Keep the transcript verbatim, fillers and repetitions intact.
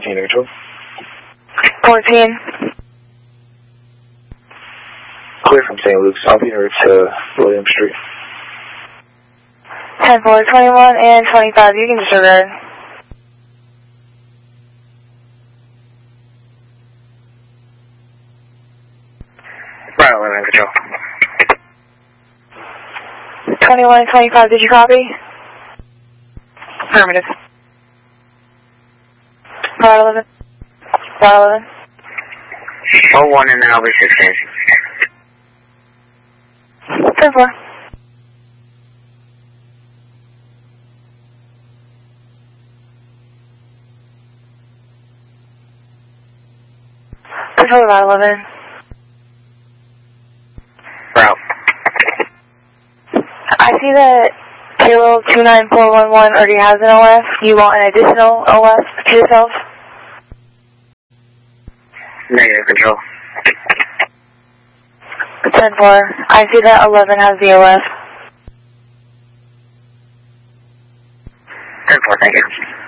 fourteen, control. fourteen. Clear from Saint Luke's, Alpena to William Street. ten four, twenty-one and twenty-five, you can disregard. Right, eleven, control. twenty-one and twenty-five, did you copy? Affirmative. Right, eleven. Right, eleven. oh one and then I'll be sixteen. ten four. Control Right, eleven. Route. I see that Kilo two nine four one one already has an O F. You want an additional O F to yourself? Negative, control. ten four. I see that eleven has the O F. ten four, thank you.